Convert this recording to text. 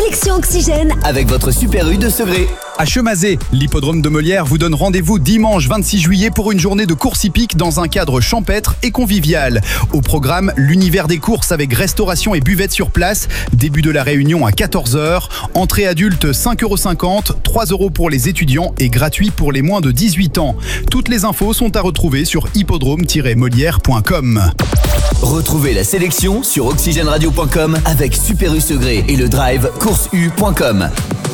sélection Oxygène avec votre Super U de Segré. À Chemazé, l'hippodrome de Molière vous donne rendez-vous dimanche 26 juillet pour une journée de course hippique dans un cadre champêtre et convivial. Au programme, l'univers des courses avec restauration et buvette sur place. Début de la réunion à 14h. Entrée adulte 5,50€, 3€ pour les étudiants et gratuit pour les moins de 18 ans. Toutes les infos sont à retrouver sur hippodrome-molière.com. Retrouvez la sélection sur oxygèneradio.com avec Super U Segré et le drive courseU.com.